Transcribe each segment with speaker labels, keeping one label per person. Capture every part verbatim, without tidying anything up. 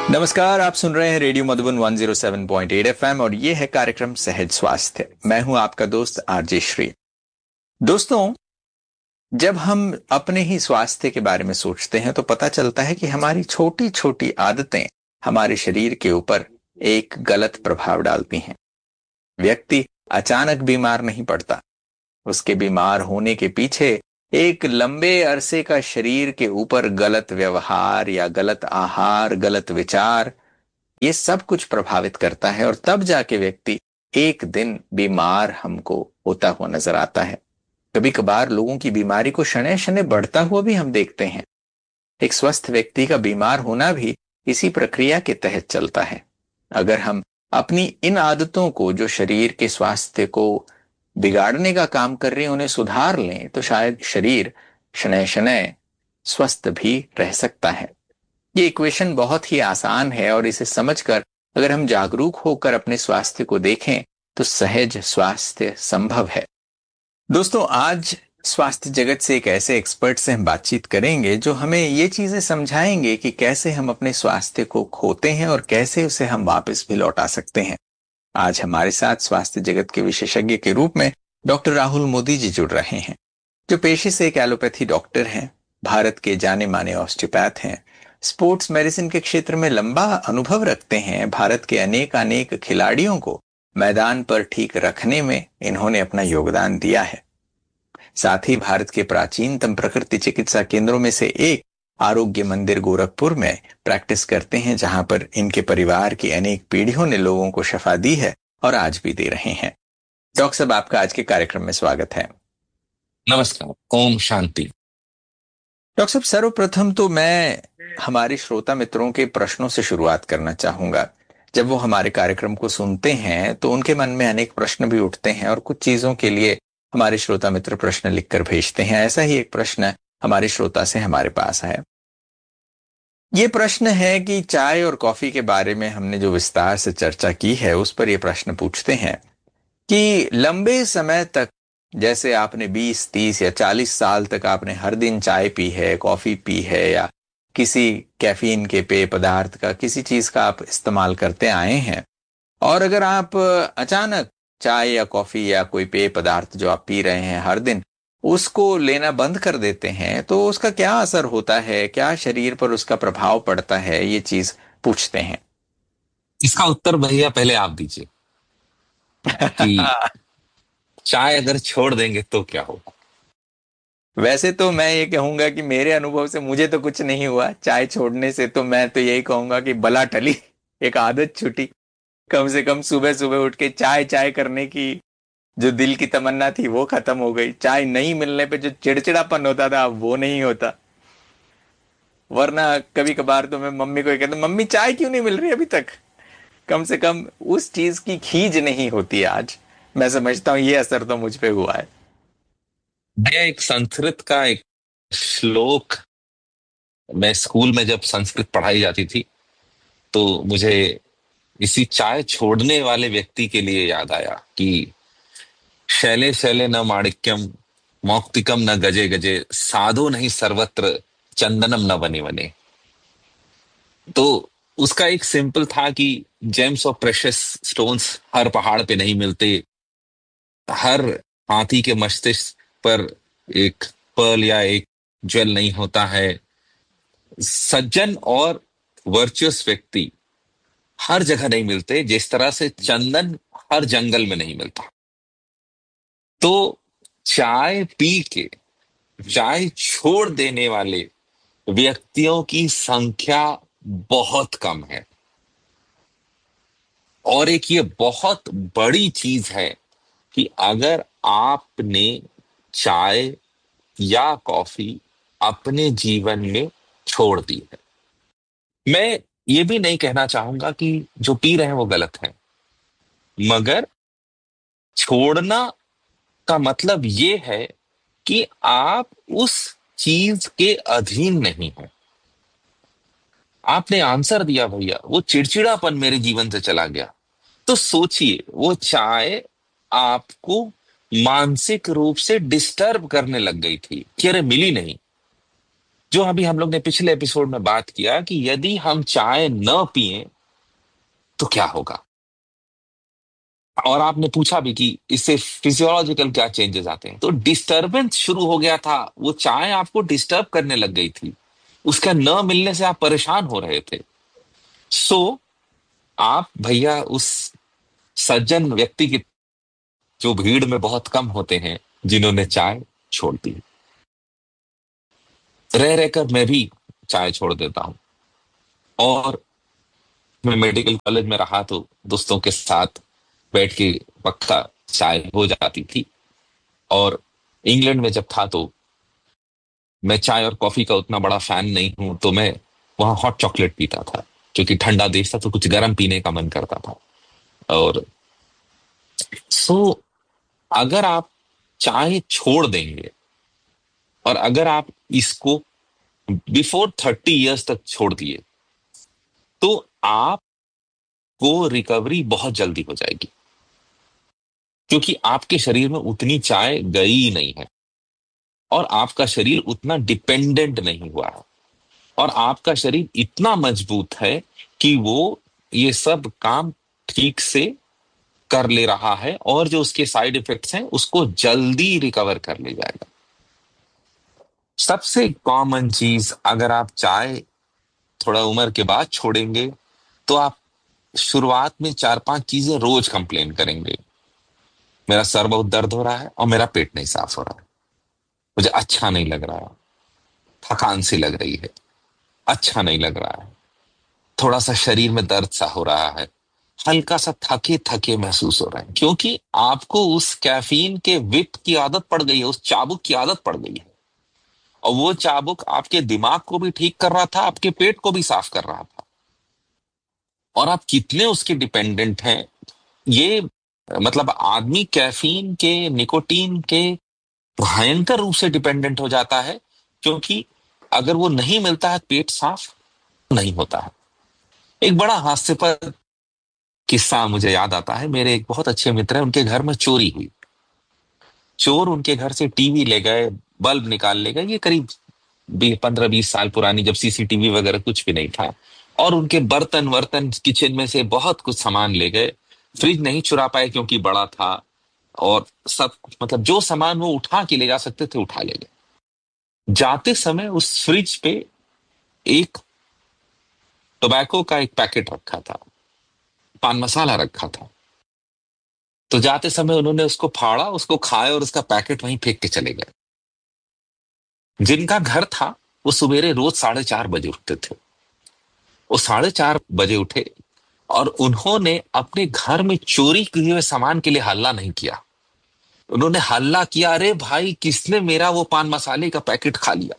Speaker 1: नमस्कार, आप सुन रहे हैं रेडियो मधुबन एक सौ सात पॉइंट आठ एफएम और ये है कार्यक्रम सहज स्वास्थ्य। मैं हूं आपका दोस्त आरजे श्री। दोस्तों, जब हम अपने ही स्वास्थ्य के बारे में सोचते हैं तो पता चलता है कि हमारी छोटी छोटी आदतें हमारे शरीर के ऊपर एक गलत प्रभाव डालती हैं। व्यक्ति अचानक बीमार नहीं पड़ता, उसके बीमार होने के पीछे एक लंबे अरसे का शरीर के ऊपर गलत व्यवहार या गलत आहार, गलत विचार, ये सब कुछ प्रभावित करता है और तब जाके व्यक्ति एक दिन बीमार हमको होता हुआ नजर आता है। कभी कभार लोगों की बीमारी को शनै शनै बढ़ता हुआ भी हम देखते हैं। एक स्वस्थ व्यक्ति का बीमार होना भी इसी प्रक्रिया के तहत चलता है। अगर हम अपनी इन आदतों को, जो शरीर के स्वास्थ्य को बिगाड़ने का काम कर रही हैं, उन्हें सुधार लें तो शायद शरीर शनै शनै स्वस्थ भी रह सकता है। ये इक्वेशन बहुत ही आसान है और इसे समझकर अगर हम जागरूक होकर अपने स्वास्थ्य को देखें तो सहज स्वास्थ्य संभव है। दोस्तों, आज स्वास्थ्य जगत से एक ऐसे एक्सपर्ट से हम बातचीत करेंगे जो हमें ये चीजें समझाएंगे कि कैसे हम अपने स्वास्थ्य को खोते हैं और कैसे उसे हम वापस भी लौटा सकते हैं। आज हमारे साथ स्वास्थ्य जगत के विशेषज्ञ के रूप में डॉक्टर राहुल मोदी जी जुड़ रहे हैं, जो पेशे से एक एलोपैथी डॉक्टर हैं, भारत के जाने माने ऑस्टियोपैथ हैं, स्पोर्ट्स मेडिसिन के क्षेत्र में लंबा अनुभव रखते हैं। भारत के अनेक अनेक खिलाड़ियों को मैदान पर ठीक रखने में इन्होंने अपना योगदान दिया है। साथ ही भारत के प्राचीनतम प्रकृति चिकित्सा केंद्रों में से एक आरोग्य मंदिर गोरखपुर में प्रैक्टिस करते हैं, जहां पर इनके परिवार की अनेक पीढ़ियों ने लोगों को शफा दी है और आज भी दे रहे हैं। डॉक्टर साहब, आपका आज के कार्यक्रम में स्वागत है।
Speaker 2: नमस्कार, ओम शांति।
Speaker 1: डॉक्टर साहब, सर्वप्रथम तो मैं हमारे श्रोता मित्रों के प्रश्नों से शुरुआत करना चाहूंगा। जब वो हमारे कार्यक्रम को सुनते हैं तो उनके मन में अनेक प्रश्न भी उठते हैं और कुछ चीजों के लिए हमारे श्रोता मित्र प्रश्न लिखकर भेजते हैं। ऐसा ही एक प्रश्न हमारे श्रोता से हमारे पास है। ये प्रश्न है कि चाय और कॉफी के बारे में हमने जो विस्तार से चर्चा की है, उस पर ये प्रश्न पूछते हैं कि लंबे समय तक, जैसे आपने बीस, तीस या चालीस साल तक आपने हर दिन चाय पी है, कॉफी पी है या किसी कैफीन के पेय पदार्थ का, किसी चीज का आप इस्तेमाल करते आए हैं, और अगर आप अचानक चाय या कॉफी या कोई पेय पदार्थ जो आप पी रहे हैं हर दिन, उसको लेना बंद कर देते हैं, तो उसका क्या असर होता है, क्या शरीर पर उसका प्रभाव पड़ता है, ये चीज पूछते हैं।
Speaker 2: इसका उत्तर भैया पहले आप दीजिए कि चाय अगर छोड़ देंगे तो क्या होगा।
Speaker 1: वैसे तो मैं ये कहूंगा कि मेरे अनुभव से मुझे तो कुछ नहीं हुआ चाय छोड़ने से, तो मैं तो यही कहूंगा कि बला टली, एक आदत छूटी। कम से कम सुबह सुबह उठ के चाय चाय करने की जो दिल की तमन्ना थी वो खत्म हो गई। चाय नहीं मिलने पे जो चिड़चिड़ापन होता था वो नहीं होता। वरना कभी कभार तो मैं मम्मी को ये कहता, मम्मी चाय क्यों नहीं मिल रही अभी तक। कम से कम उस चीज की खींच नहीं होती आज। मैं समझता हूँ ये असर तो मुझ पे हुआ है।
Speaker 2: भैया, एक संस्कृत का एक श्लोक, मैं स्कूल में जब संस्कृत पढ़ाई जाती थी तो मुझे इसी चाय छोड़ने वाले व्यक्ति के लिए याद आया कि शैले शैले न माणिक्यम, मौक्तिकम न गजे गजे, साधो नहीं सर्वत्र, चंदनम न बने बने। तो उसका एक सिंपल था कि जेम्स ऑफ प्रेशियस स्टोन्स हर पहाड़ पे नहीं मिलते, हर हाथी के मस्तिष्क पर एक पर्ल या एक ज्वेल नहीं होता है, सज्जन और वर्चुअस व्यक्ति हर जगह नहीं मिलते, जिस तरह से चंदन हर जंगल में नहीं मिलता। तो चाय पी के चाय छोड़ देने वाले व्यक्तियों की संख्या बहुत कम है। और एक ये बहुत बड़ी चीज है कि अगर आपने चाय या कॉफी अपने जीवन में छोड़ दी है, मैं ये भी नहीं कहना चाहूंगा कि जो पी रहे हैं वो गलत है, मगर छोड़ना का मतलब ये है कि आप उस चीज के अधीन नहीं हो। आपने आंसर दिया भैया, वो चिड़चिड़ापन मेरे जीवन से चला गया, तो सोचिए वो चाय आपको मानसिक रूप से डिस्टर्ब करने लग गई थी कि अरे मिली नहीं, जो अभी हम लोग ने पिछले एपिसोड में बात किया कि यदि हम चाय न पिए तो क्या होगा। और आपने पूछा भी कि इससे फिजियोलॉजिकल क्या चेंजेस आते हैं, तो डिस्टरबेंस शुरू हो गया था। वो चाय आपको डिस्टर्ब करने लग गई थी, उसका न मिलने से आप परेशान हो रहे थे। सो आप भैया उस सज्जन व्यक्ति की, जो भीड़ में बहुत कम होते हैं, जिन्होंने चाय छोड़ दी। रह रहकर मैं भी चाय छोड़ देता हूं। और मैं मेडिकल कॉलेज में रहा तो दोस्तों के साथ बैठ के पक्का चाय हो जाती थी। और इंग्लैंड में जब था तो मैं चाय और कॉफी का उतना बड़ा फैन नहीं हूं, तो मैं वहां हॉट चॉकलेट पीता था, क्योंकि ठंडा देश था तो कुछ गर्म पीने का मन करता था। और सो अगर आप चाय छोड़ देंगे, और अगर आप इसको बिफोर थर्टी इयर्स तक छोड़ दिए, तो आपको रिकवरी बहुत जल्दी हो जाएगी, क्योंकि आपके शरीर में उतनी चाय गई नहीं है, और आपका शरीर उतना डिपेंडेंट नहीं हुआ है, और आपका शरीर इतना मजबूत है कि वो ये सब काम ठीक से कर ले रहा है, और जो उसके साइड इफेक्ट्स हैं उसको जल्दी रिकवर कर ले जाएगा। सबसे कॉमन चीज, अगर आप चाय थोड़ा उम्र के बाद छोड़ेंगे, तो आप शुरुआत में चार पांच चीजें रोज कंप्लेन करेंगे। मेरा सर बहुत दर्द हो रहा है, और मेरा पेट नहीं साफ हो रहा है, मुझे अच्छा नहीं लग रहा है, थकान सी लग रही है, अच्छा नहीं लग रहा है, थोड़ा सा शरीर में दर्द सा हो रहा है, हल्का सा थके थके महसूस हो रहे हैं, क्योंकि आपको उस कैफीन के विप की आदत पड़ गई है, उस चाबुक की आदत पड़ गई है। और वो चाबुक आपके दिमाग को भी ठीक कर रहा था, आपके पेट को भी साफ कर रहा था। और आप कितने उसके डिपेंडेंट हैं, ये मतलब आदमी कैफीन के, निकोटीन के भयंकर रूप से डिपेंडेंट हो जाता है, क्योंकि अगर वो नहीं मिलता है, पेट साफ नहीं होता है। एक बड़ा हास्यपद किस्सा मुझे याद आता है। मेरे एक बहुत अच्छे मित्र हैं, उनके घर में चोरी हुई। चोर उनके घर से टीवी ले गए, बल्ब निकाल ले गए। ये करीब पंद्रह बीस साल पुरानी, जब सीसीटीवी वगैरह कुछ भी नहीं था। और उनके बर्तन वर्तन, किचन में से बहुत कुछ सामान ले गए। फ्रिज नहीं चुरा पाए क्योंकि बड़ा था। और सब मतलब जो सामान वो उठा के ले जा सकते थे उठा ले गए। जाते समय उस फ्रिज पे एक टोबैको का एक पैकेट रखा था, पान मसाला रखा था। तो जाते समय उन्होंने उसको फाड़ा, उसको खाया, और उसका पैकेट वहीं फेंक के चले गए। जिनका घर था, वो सवेरे रोज साढ़े चार बजे उठते थे। वो साढ़े चार बजे उठे, और उन्होंने अपने घर में चोरी किए हुए सामान के लिए हल्ला नहीं किया। उन्होंने हल्ला किया, अरे भाई किसने मेरा वो पान मसाले का पैकेट खा लिया,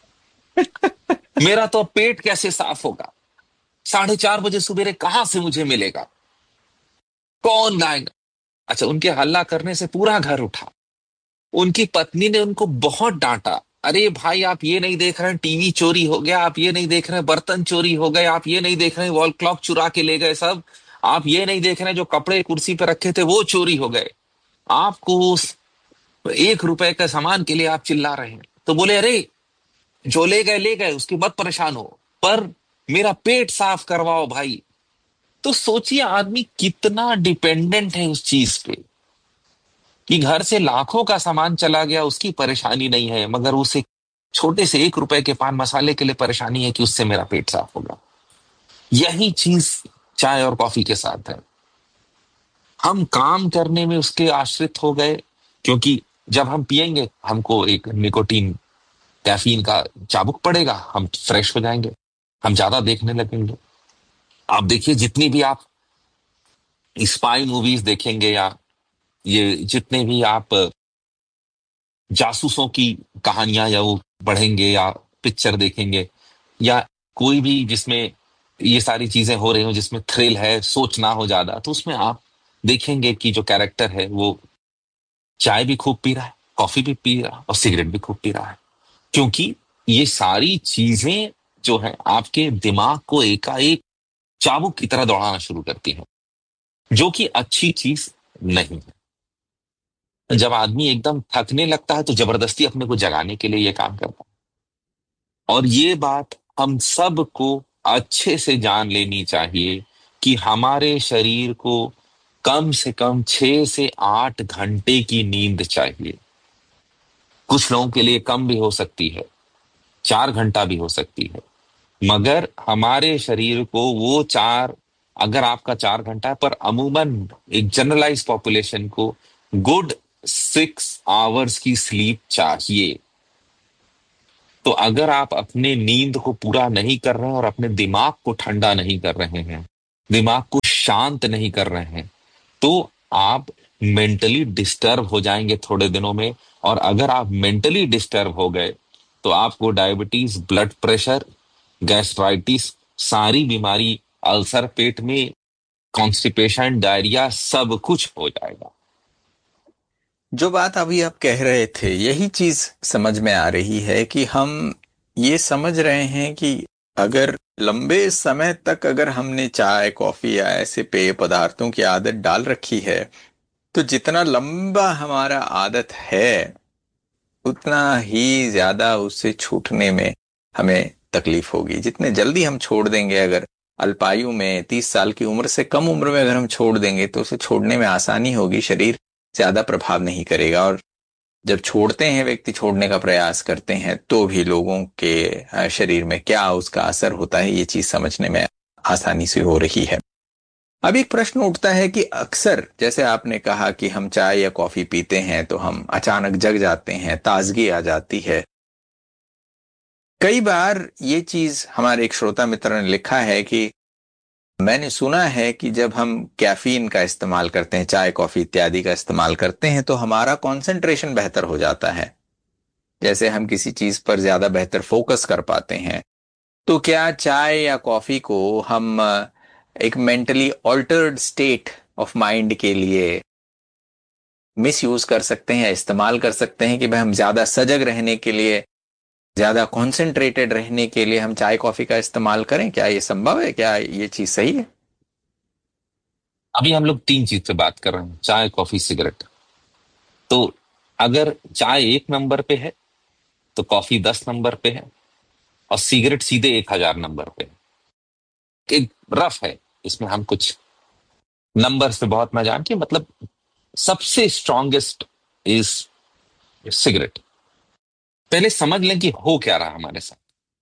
Speaker 2: मेरा तो पेट कैसे साफ होगा, साढ़े चार बजे सवेरे कहां से मुझे मिलेगा, कौन लाएगा। अच्छा, उनके हल्ला करने से पूरा घर उठा। उनकी पत्नी ने उनको बहुत डांटा, अरे भाई आप ये नहीं देख रहे हैं टीवी चोरी हो गया, आप ये नहीं देख रहे हैं बर्तन चोरी हो गए, आप ये नहीं देख रहे हैं वॉल क्लॉक चुरा के ले गए सब, आप ये नहीं देख रहे हैं जो कपड़े कुर्सी पे रखे थे वो चोरी हो गए, आपको उस एक रुपए के सामान के लिए आप चिल्ला रहे हैं। तो बोले, अरे जो ले गए ले गए, उसकी मत परेशान हो, पर मेरा पेट साफ करवाओ भाई। तो सोचिए आदमी कितना डिपेंडेंट है उस चीज पे, कि घर से लाखों का सामान चला गया, उसकी परेशानी नहीं है, मगर उसे छोटे से एक रुपए के पान मसाले के लिए परेशानी है कि उससे मेरा पेट साफ होगा। यही चीज चाय और कॉफी के साथ है। हम काम करने में उसके आश्रित हो गए, क्योंकि जब हम पिएंगे हमको एक निकोटीन, कैफीन का चाबुक पड़ेगा, हम फ्रेश हो जाएंगे, हम ज्यादा देखने लगेंगे। आप देखिए, जितनी भी आप स्पाई मूवीज देखेंगे, या ये जितने भी आप जासूसों की कहानियां या वो पढ़ेंगे, या पिक्चर देखेंगे, या कोई भी जिसमें ये सारी चीजें हो रही हो, जिसमें थ्रिल है, सोचना हो ज्यादा, तो उसमें आप देखेंगे कि जो कैरेक्टर है वो चाय भी खूब पी रहा है, कॉफी भी पी रहा है, और सिगरेट भी खूब पी रहा है। क्योंकि ये सारी चीजें जो है आपके दिमाग को एकाएक चाबुक की तरह दौड़ाना शुरू करती हैं, जो कि अच्छी चीज नहीं है। जब आदमी एकदम थकने लगता है तो जबरदस्ती अपने को जगाने के लिए ये काम करता है। और ये बात हम सबको अच्छे से जान लेनी चाहिए कि हमारे शरीर को कम से कम छह से आठ घंटे की नींद चाहिए। कुछ लोगों के लिए कम भी हो सकती है, चार घंटा भी हो सकती है, मगर हमारे शरीर को वो चार, अगर आपका चार घंटा है, पर अमूमन एक जनरलाइज पॉपुलेशन को गुड सिक्स आवर्स की स्लीप चाहिए। तो अगर आप अपने नींद को पूरा नहीं कर रहे हैं और अपने दिमाग को ठंडा नहीं कर रहे हैं, दिमाग को शांत नहीं कर रहे हैं, तो आप मेंटली डिस्टर्ब हो जाएंगे थोड़े दिनों में। और अगर आप मेंटली डिस्टर्ब हो गए तो आपको डायबिटीज, ब्लड प्रेशर, गैस्ट्राइटिस, सारी बीमारी, अल्सर पेट में, कॉन्स्टिपेशन, डायरिया, सब कुछ हो जाएगा।
Speaker 1: जो बात अभी आप कह रहे थे यही चीज समझ में आ रही है कि हम ये समझ रहे हैं कि अगर लंबे समय तक अगर हमने चाय कॉफी या ऐसे पेय पदार्थों की आदत डाल रखी है तो जितना लंबा हमारा आदत है उतना ही ज्यादा उससे छूटने में हमें तकलीफ होगी। जितने जल्दी हम छोड़ देंगे, अगर अल्पायु में तीस साल की उम्र से कम उम्र में अगर हम छोड़ देंगे तो उसे छोड़ने में आसानी होगी, शरीर ज्यादा प्रभाव नहीं करेगा। और जब छोड़ते हैं, व्यक्ति छोड़ने का प्रयास करते हैं तो भी लोगों के अ, शरीर में क्या उसका असर होता है ये चीज समझने में आसानी से हो रही है। अब एक प्रश्न उठता है कि अक्सर जैसे आपने कहा कि हम चाय या कॉफी पीते हैं तो हम अचानक जग जाते हैं, ताजगी आ जाती है। कई बार ये चीज हमारे एक श्रोता मित्र ने लिखा है कि मैंने सुना है कि जब हम कैफीन का इस्तेमाल करते हैं, चाय कॉफी इत्यादि का इस्तेमाल करते हैं तो हमारा कंसंट्रेशन बेहतर हो जाता है, जैसे हम किसी चीज पर ज्यादा बेहतर फोकस कर पाते हैं। तो क्या चाय या कॉफी को हम अ, एक mentally altered state of mind के लिए मिस यूज कर सकते हैं या इस्तेमाल कर सकते हैं कि भाई हम ज्यादा सजग रहने के लिए, ज्यादा कॉन्सेंट्रेटेड रहने के लिए हम चाय कॉफी का इस्तेमाल करें? क्या ये संभव है? क्या ये चीज सही है?
Speaker 2: अभी हम लोग तीन चीज से बात कर रहे हैं, चाय, कॉफी, सिगरेट। तो अगर चाय एक नंबर पे है तो कॉफी दस नंबर पे है और सिगरेट सीधे एक हजार नंबर पे है। एक रफ है, इसमें हम कुछ नंबर्स पे बहुत ना जान के, मतलब सबसे स्ट्रॉन्गेस्ट इज सिगरेट। पहले समझ लें कि हो क्या रहा हमारे साथ।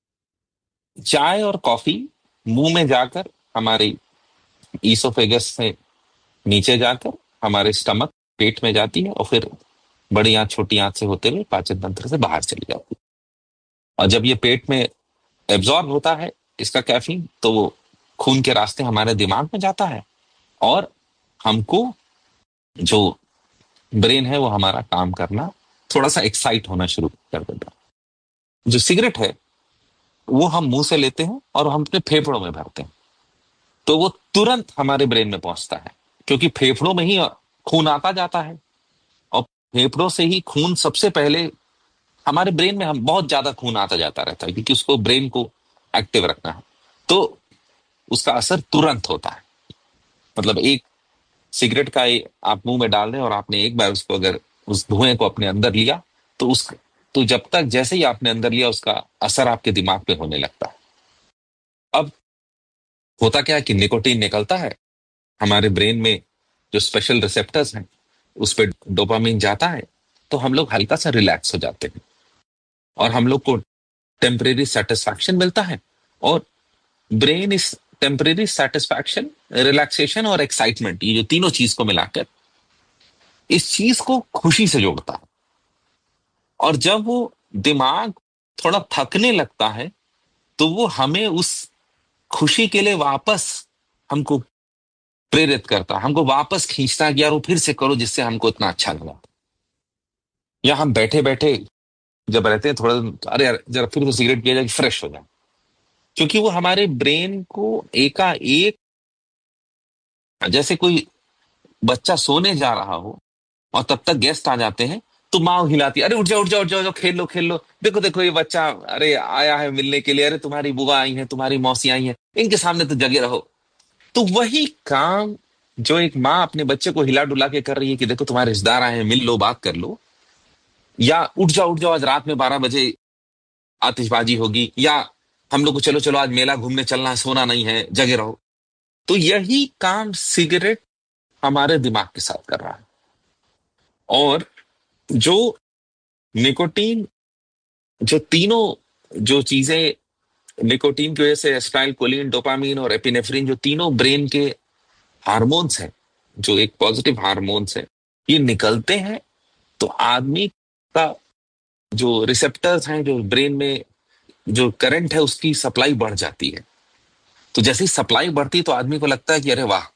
Speaker 2: चाय और कॉफी मुंह में जाकर हमारे ईसोफेगस से नीचे जाकर हमारे स्टमक, पेट में जाती है और फिर बड़ी आंत छोटी आंत से होते हुए पाचन तंत्र से बाहर चली जाती है। और जब ये पेट में एब्जॉर्ब होता है इसका कैफीन, तो वो खून के रास्ते हमारे दिमाग में जाता है और हमको, जो ब्रेन है वो हमारा काम करना थोड़ा सा एक्साइट होना शुरू कर देता है। जो सिगरेट है वो हम मुंह से लेते हैं और हम अपने फेफड़ों में भरते हैं, तो वो तुरंत हमारे ब्रेन में पहुंचता है, क्योंकि फेफड़ों में ही खून आता जाता है और फेफड़ों से ही खून सबसे पहले हमारे ब्रेन में, हम बहुत ज्यादा खून आता जाता रहता है क्योंकि उसको, ब्रेन को एक्टिव रखना है, तो उसका असर तुरंत होता है। मतलब एक सिगरेट का ए- आप मुंह में डाल दें और आपने एक बार उसको, अगर उस धुएं को अपने अंदर लिया, तो उस तो जब तक, जैसे ही आपने अंदर लिया, उसका असर आपके दिमाग पे होने लगता है। अब होता क्या है कि निकोटीन निकलता है, हमारे ब्रेन में जो स्पेशल रिसेप्टर्स हैं उस पे डोपामिन जाता है, तो हम लोग हल्का सा रिलैक्स हो जाते हैं और हम लोग को टेम्परेरी सेटिस्फैक्शन मिलता है। और ब्रेन इस टेम्परेरी सेटिस्फैक्शन, रिलैक्सेशन और एक्साइटमेंट, ये जो तीनों चीज को मिलाकर इस चीज को खुशी से जोड़ता है। और जब वो दिमाग थोड़ा थकने लगता है तो वो हमें उस खुशी के लिए वापस हमको प्रेरित करता है, हमको वापस खींचता है कि यार वो फिर से करो जिससे हमको इतना अच्छा लगा। या हम बैठे बैठे जब रहते हैं थोड़ा, अरे यार जरा फिर तो सिगरेट पिया जाए फ्रेश हो जाए, क्योंकि वो हमारे ब्रेन को एकाएक, जैसे कोई बच्चा सोने जा रहा हो और तब तक गेस्ट आ जाते हैं तो माँ हिलाती है, अरे उठ जाओ उठ जाओ उठ जाओ जाओ, खेल लो खेल लो, देखो देखो ये बच्चा अरे आया है मिलने के लिए, अरे तुम्हारी बुआ आई है, तुम्हारी मौसी आई है, इनके सामने तो जगे रहो। तो वही काम जो एक माँ अपने बच्चे को हिला डुला के कर रही है कि देखो तुम्हारे रिश्तेदार आए हैं, मिल लो, बात कर लो, या उठ जाओ उठ जाओ आज रात में बारह बजे आतिशबाजी होगी, या हम लोग को चलो चलो आज मेला घूमने चलना है, सोना नहीं है, जगे रहो। तो यही काम सिगरेट हमारे दिमाग के साथ कर रहा है। और जो निकोटीन, जो तीनों जो चीजें निकोटीन की वजह से एस्टाइल कोलिन, डोपामीन और एपिनेफ्रिन, जो तीनों ब्रेन के हार्मोन्स हैं, जो एक पॉजिटिव हार्मोन्स है, ये निकलते हैं तो आदमी का जो रिसेप्टर्स हैं, जो ब्रेन में जो करंट है, उसकी सप्लाई बढ़ जाती है। तो जैसे ही सप्लाई बढ़ती है तो आदमी को लगता है कि अरे वाह,